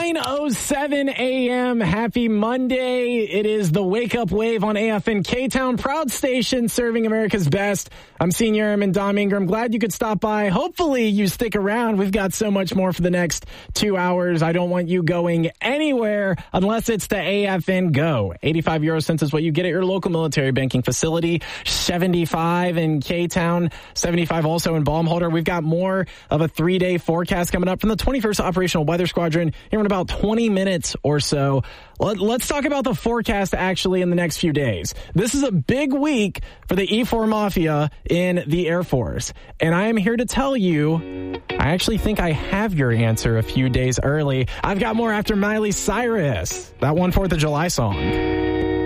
9:07 a.m. Happy Monday. It is the Wake Up Wave on AFN K-Town, proud station serving America's best. I'm Senior Airman Dom Ingram. Glad you could stop by. Hopefully you stick around. We've got so much more for the next 2 hours. I don't want you going anywhere unless it's the AFN Go. 85 euro cents is what you get at your local military banking facility. 75 in K-Town, 75 also in Baumholder. We've got more of a 3-day forecast coming up from the 21st Operational Weather Squadron here in about 20 minutes or so. Let's talk about the forecast actually in the next few days. This is a big week for the E4 Mafia in the Air Force. And I am here to tell you, I actually think I have your answer a few days early. I've got more after Miley Cyrus, that one 4th of July song.